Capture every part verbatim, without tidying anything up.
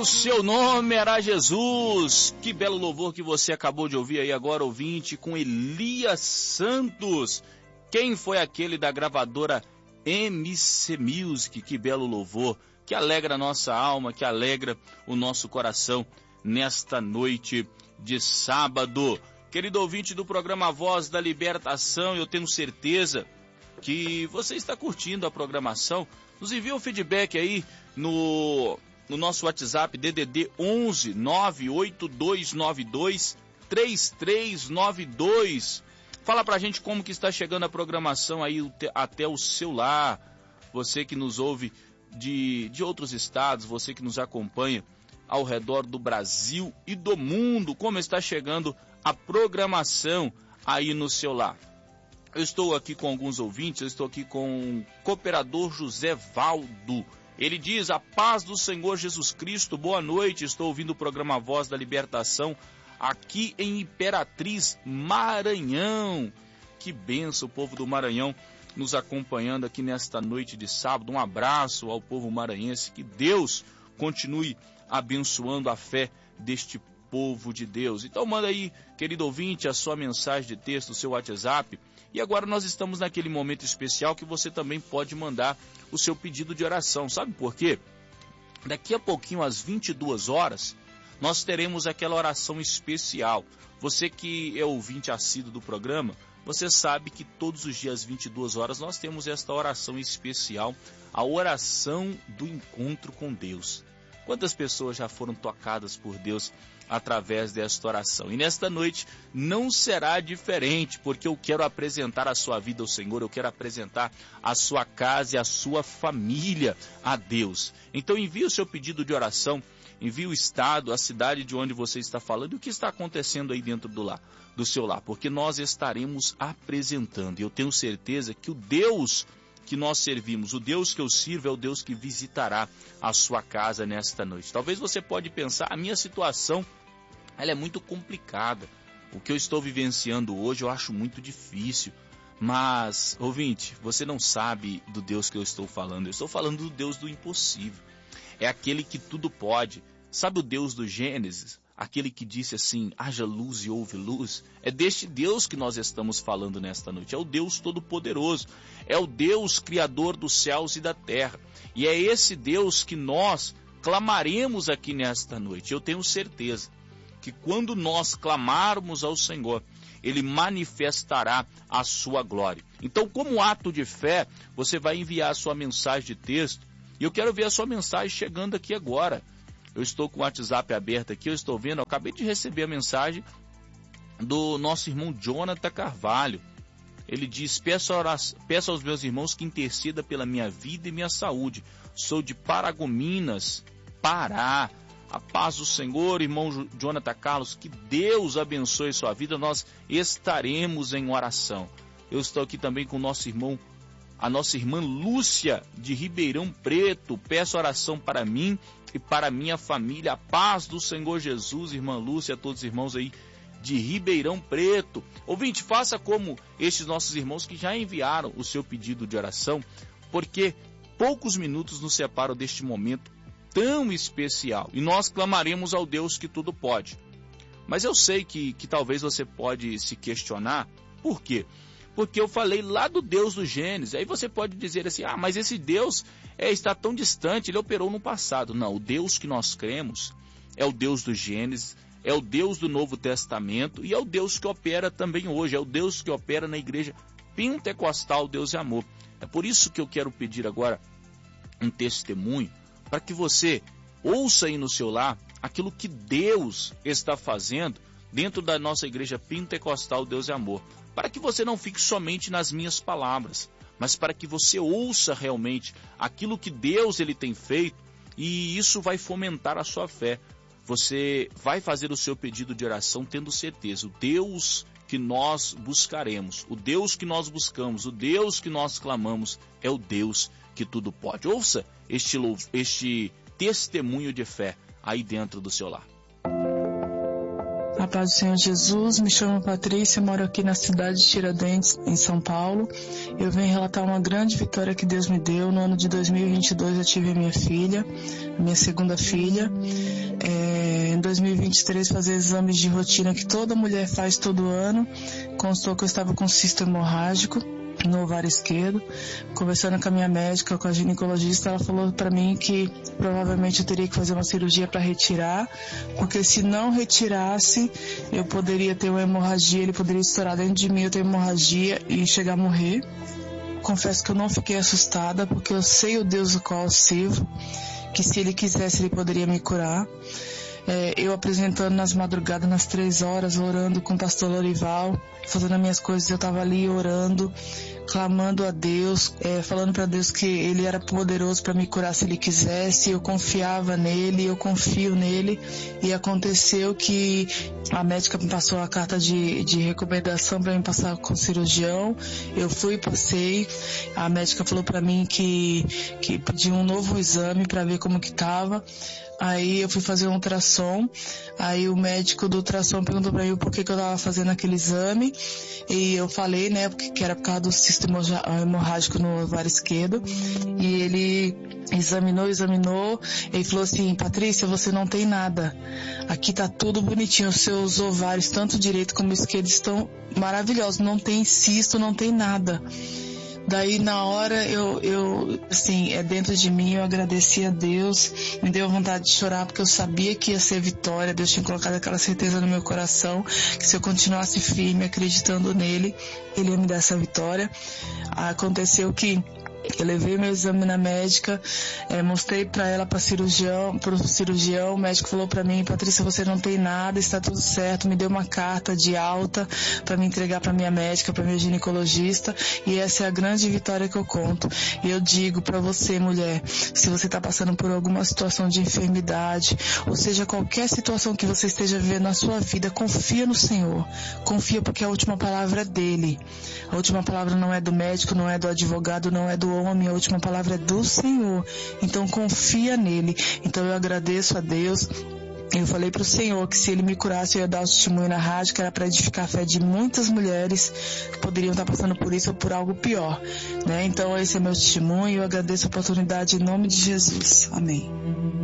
o seu nome era Jesus. Que belo louvor que você acabou de ouvir aí agora, ouvinte, com Elias Santos. Quem foi aquele da gravadora M C Music? Que belo louvor, que alegra a nossa alma, que alegra o nosso coração nesta noite de sábado. Querido ouvinte do programa Voz da Libertação, eu tenho certeza que você está curtindo a programação. Nos envia um feedback aí no, no nosso WhatsApp D D D onze nove oito dois nove dois três três nove dois. Fala pra gente como que está chegando a programação aí até o seu lar. Você que nos ouve de, de outros estados, você que nos acompanha ao redor do Brasil e do mundo, como está chegando a programação aí no seu lar. Eu estou aqui com alguns ouvintes, eu estou aqui com o cooperador José Valdo. Ele diz: a paz do Senhor Jesus Cristo, boa noite, estou ouvindo o programa Voz da Libertação aqui em Imperatriz, Maranhão. Que benção, o povo do Maranhão nos acompanhando aqui nesta noite de sábado. Um abraço ao povo maranhense, que Deus continue abençoando a fé deste povo de Deus. Então manda aí, querido ouvinte, a sua mensagem de texto, o seu WhatsApp. E agora nós estamos naquele momento especial que você também pode mandar o seu pedido de oração. Sabe por quê? Daqui a pouquinho, às vinte e duas horas, nós teremos aquela oração especial. Você que é ouvinte assíduo do programa, você sabe que todos os dias, às vinte e duas horas, nós temos esta oração especial, a oração do encontro com Deus. Quantas pessoas já foram tocadas por Deus através desta oração? E nesta noite não será diferente, porque eu quero apresentar a sua vida ao Senhor, eu quero apresentar a sua casa e a sua família a Deus. Então envie o seu pedido de oração, envie o estado, a cidade de onde você está falando e o que está acontecendo aí dentro do lar, do seu lar, porque nós estaremos apresentando. E eu tenho certeza que o Deus que nós servimos, o Deus que eu sirvo é o Deus que visitará a sua casa nesta noite. Talvez você pode pensar, a minha situação ela é muito complicada, o que eu estou vivenciando hoje eu acho muito difícil, mas, ouvinte, você não sabe do Deus que eu estou falando. Eu estou falando do Deus do impossível, é aquele que tudo pode. Sabe o Deus do Gênesis? Aquele que disse assim, haja luz e houve luz. É deste Deus que nós estamos falando nesta noite. É o Deus Todo-Poderoso. É o Deus Criador dos céus e da terra. E é esse Deus que nós clamaremos aqui nesta noite. Eu tenho certeza que quando nós clamarmos ao Senhor, Ele manifestará a sua glória. Então, como ato de fé, você vai enviar a sua mensagem de texto. E eu quero ver a sua mensagem chegando aqui agora. Eu estou com o WhatsApp aberto aqui, eu estou vendo, eu acabei de receber a mensagem do nosso irmão Jonathan Carvalho. Ele diz: peço, oração, peço aos meus irmãos que interceda pela minha vida e minha saúde. Sou de Paragominas, Pará. A paz do Senhor, irmão Jonathan Carlos, que Deus abençoe sua vida. Nós estaremos em oração. Eu estou aqui também com o nosso irmão, a nossa irmã Lúcia de Ribeirão Preto. Peço oração para mim e para a minha família. A paz do Senhor Jesus, irmã Lúcia, a todos os irmãos aí de Ribeirão Preto. Ouvinte, faça como estes nossos irmãos que já enviaram o seu pedido de oração, porque poucos minutos nos separam deste momento tão especial. E nós clamaremos ao Deus que tudo pode. Mas eu sei que, que talvez você pode se questionar, por quê? Porque eu falei lá do Deus do Gênesis. Aí você pode dizer assim, ah, mas esse Deus é, está tão distante, ele operou no passado. Não, o Deus que nós cremos é o Deus do Gênesis, é o Deus do Novo Testamento e é o Deus que opera também hoje, é o Deus que opera na igreja pentecostal, Deus é amor. É por isso que eu quero pedir agora um testemunho, para que você ouça aí no seu lar aquilo que Deus está fazendo dentro da nossa igreja pentecostal, Deus é amor. Para que você não fique somente nas minhas palavras, mas para que você ouça realmente aquilo que Deus ele tem feito, e isso vai fomentar a sua fé. Você vai fazer o seu pedido de oração tendo certeza, o Deus que nós buscaremos, o Deus que nós buscamos, o Deus que nós clamamos, é o Deus que tudo pode. Ouça este, este testemunho de fé aí dentro do seu lar. A paz do Senhor Jesus, me chamo Patrícia, moro aqui na cidade de Tiradentes, em São Paulo. Eu venho relatar uma grande vitória que Deus me deu. No ano de dois mil e vinte e dois eu tive a minha filha, a minha segunda filha. É, em dois mil e vinte e três fazer exames de rotina que toda mulher faz todo ano. Constou que eu estava com cisto hemorrágico no ovário esquerdo. Conversando com a minha médica, com a ginecologista, ela falou para mim que provavelmente eu teria que fazer uma cirurgia para retirar, porque se não retirasse, eu poderia ter uma hemorragia, ele poderia estourar dentro de mim, eu ter hemorragia e chegar a morrer. Confesso que eu não fiquei assustada, porque eu sei o Deus do qual eu sirvo, que se ele quisesse, ele poderia me curar. É, eu apresentando nas madrugadas, nas três horas, orando com o pastor Lorival, fazendo as minhas coisas, eu estava ali orando, clamando a Deus, é, falando para Deus que Ele era poderoso para me curar se Ele quisesse. Eu confiava nele, eu confio nele, e aconteceu que a médica me passou a carta de, de recomendação para me passar com o cirurgião. Eu fui, passei, a médica falou para mim que, que pediu um novo exame para ver como que estava. Aí eu fui fazer um ultrassom, aí o médico do ultrassom perguntou pra mim por que que eu tava fazendo aquele exame, e eu falei, né, porque que era por causa do cisto hemorrágico no ovário esquerdo, e ele examinou, examinou, ele falou assim: Patrícia, você não tem nada, aqui tá tudo bonitinho, os seus ovários, tanto direito como esquerdo, estão maravilhosos, não tem cisto, não tem nada. Daí na hora eu, eu, assim, é dentro de mim, eu agradeci a Deus, me deu vontade de chorar porque eu sabia que ia ser vitória. Deus tinha colocado aquela certeza no meu coração, que se eu continuasse firme, acreditando nele, ele ia me dar essa vitória. Aconteceu que eu levei meu exame na médica, é, mostrei para ela, para cirurgião, pro cirurgião, o médico falou para mim: Patrícia, você não tem nada, está tudo certo. Me deu uma carta de alta para me entregar para minha médica, para minha ginecologista, e essa é a grande vitória que eu conto. E eu digo para você, mulher, se você está passando por alguma situação de enfermidade, ou seja, qualquer situação que você esteja vivendo na sua vida, confia no Senhor, confia, porque a última palavra é dele. A última palavra não é do médico, não é do advogado, não é do homem, a última palavra é do Senhor. Então confia nele. Então eu agradeço a Deus. Eu falei para o Senhor que se Ele me curasse, eu ia dar o testemunho na rádio, que era para edificar a fé de muitas mulheres que poderiam estar passando por isso ou por algo pior, né? Então esse é meu testemunho, eu agradeço a oportunidade em nome de Jesus. Amém.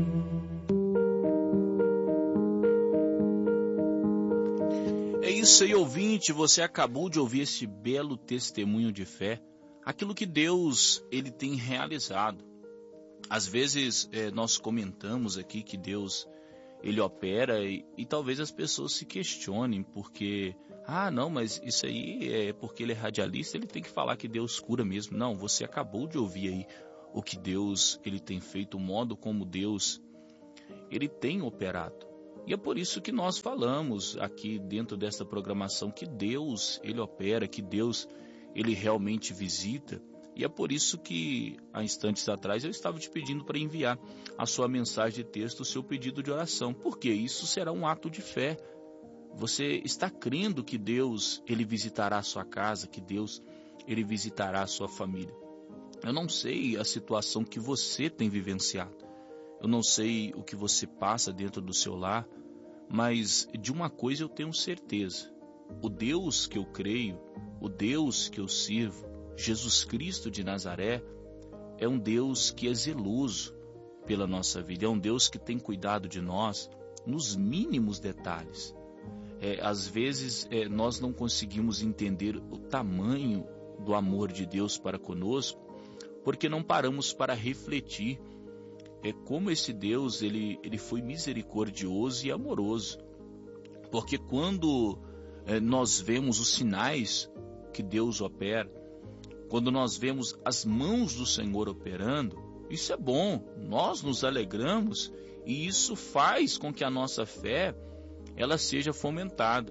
É isso aí, ouvinte, você acabou de ouvir esse belo testemunho de fé, aquilo que Deus ele tem realizado. Às vezes é, nós comentamos aqui que Deus ele opera e, e talvez as pessoas se questionem porque, ah não, mas isso aí é porque ele é radialista, ele tem que falar que Deus cura mesmo. Não, você acabou de ouvir aí o que Deus ele tem feito, o modo como Deus ele tem operado. E é por isso que nós falamos aqui dentro desta programação que Deus ele opera, que Deus ele realmente visita, e é por isso que há instantes atrás eu estava te pedindo para enviar a sua mensagem de texto, o seu pedido de oração, porque isso será um ato de fé. Você está crendo que Deus ele visitará a sua casa, que Deus ele visitará a sua família. Eu não sei a situação que você tem vivenciado, eu não sei o que você passa dentro do seu lar, mas de uma coisa eu tenho certeza: o Deus que eu creio, o Deus que eu sirvo, Jesus Cristo de Nazaré, é um Deus que é zeloso pela nossa vida, é um Deus que tem cuidado de nós nos mínimos detalhes. É, às vezes é, nós não conseguimos entender o tamanho do amor de Deus para conosco, porque não paramos para refletir é, como esse Deus ele, ele foi misericordioso e amoroso. Porque quando é, nós vemos os sinais que Deus opera, quando nós vemos as mãos do Senhor operando, isso é bom, nós nos alegramos e isso faz com que a nossa fé ela seja fomentada.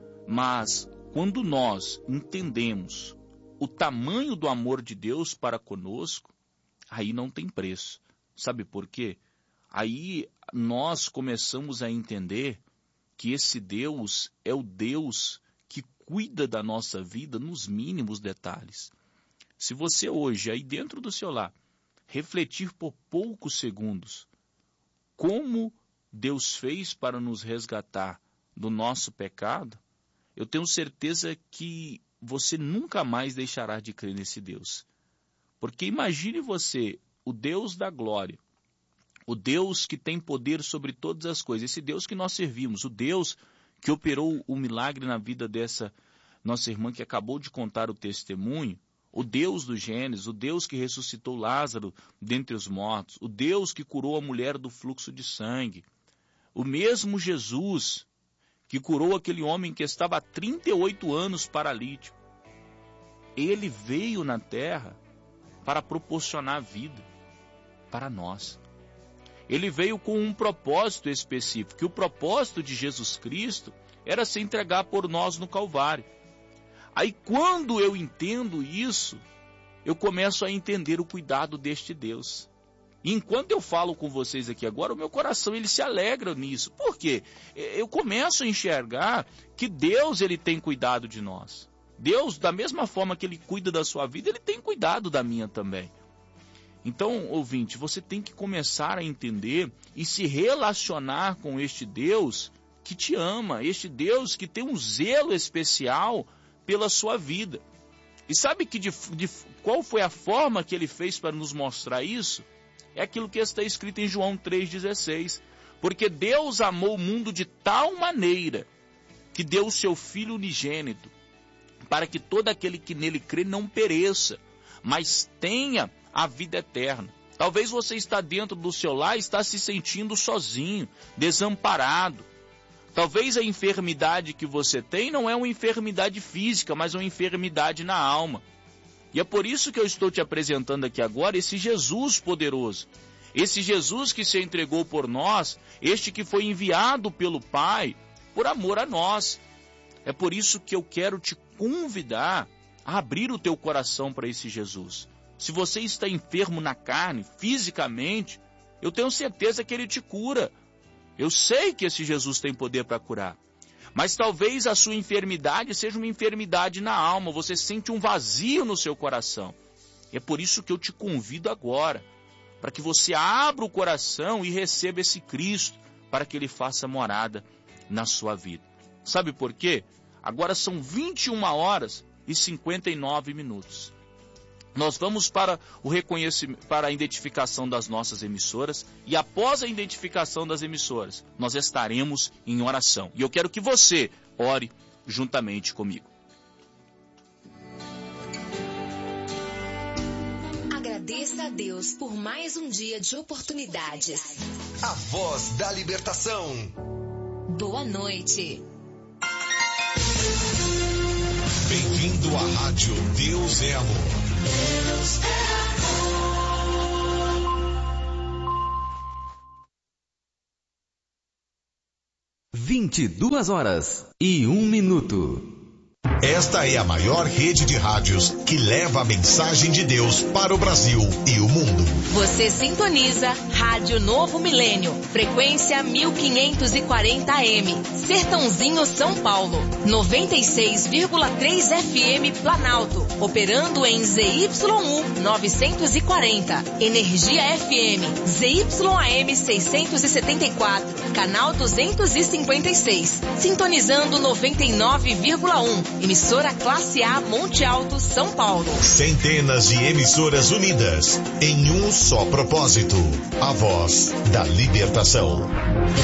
Mas quando nós entendemos o tamanho do amor de Deus para conosco, aí não tem preço. Sabe por quê? Aí nós começamos a entender que esse Deus é o Deus que cuida da nossa vida nos mínimos detalhes. Se você hoje, aí dentro do seu lar, refletir por poucos segundos como Deus fez para nos resgatar do nosso pecado, eu tenho certeza que você nunca mais deixará de crer nesse Deus. Porque imagine você, o Deus da glória, o Deus que tem poder sobre todas as coisas, esse Deus que nós servimos, o Deus que operou o milagre na vida dessa nossa irmã que acabou de contar o testemunho, o Deus do Gênesis, o Deus que ressuscitou Lázaro dentre os mortos, o Deus que curou a mulher do fluxo de sangue, o mesmo Jesus que curou aquele homem que estava há trinta e oito anos paralítico. Ele veio na terra para proporcionar vida para nós. Ele veio com um propósito específico, que o propósito de Jesus Cristo era se entregar por nós no Calvário. Aí quando eu entendo isso, eu começo a entender o cuidado deste Deus. E enquanto eu falo com vocês aqui agora, o meu coração ele se alegra nisso. Por quê? Eu começo a enxergar que Deus ele tem cuidado de nós. Deus, da mesma forma que ele cuida da sua vida, ele tem cuidado da minha também. Então, ouvinte, você tem que começar a entender e se relacionar com este Deus que te ama, este Deus que tem um zelo especial pela sua vida. E sabe que de, de, qual foi a forma que ele fez para nos mostrar isso? É aquilo que está escrito em João três dezesseis. Porque Deus amou o mundo de tal maneira que deu o seu Filho unigênito, para que todo aquele que nele crê não pereça, mas tenha a vida eterna. Talvez você está dentro do seu lar e está se sentindo sozinho, desamparado. Talvez a enfermidade que você tem não é uma enfermidade física, mas uma enfermidade na alma. E é por isso que eu estou te apresentando aqui agora esse Jesus poderoso. Esse Jesus que se entregou por nós, este que foi enviado pelo Pai por amor a nós. É por isso que eu quero te convidar a abrir o teu coração para esse Jesus. Se você está enfermo na carne, fisicamente, eu tenho certeza que ele te cura. Eu sei que esse Jesus tem poder para curar. Mas talvez a sua enfermidade seja uma enfermidade na alma. Você sente um vazio no seu coração. É por isso que eu te convido agora, para que você abra o coração e receba esse Cristo, para que ele faça morada na sua vida. Sabe por quê? Agora são vinte e uma horas e cinquenta e nove minutos. Nós vamos para o reconhecimento, para a identificação das nossas emissoras, e após a identificação das emissoras, nós estaremos em oração. E eu quero que você ore juntamente comigo. Agradeça a Deus por mais um dia de oportunidades. A voz da libertação. Boa noite. Bem-vindo à rádio Deus é Amor. Deus é amor. vinte e duas horas e um minuto. Esta é a maior rede de rádios que leva a mensagem de Deus para o Brasil e o mundo. Você sintoniza Rádio Novo Milênio, frequência mil quinhentos e quarenta A M, Sertãozinho, São Paulo, noventa e seis vírgula três F M Planalto, operando em Z Y um novecentos e quarenta, Energia F M, Z Y A M seiscentos e setenta e quatro, canal duzentos e cinquenta e seis, sintonizando noventa e nove vírgula um, emissora Classe A Monte Alto, São Paulo. Centenas de emissoras unidas em um só propósito, a voz da libertação.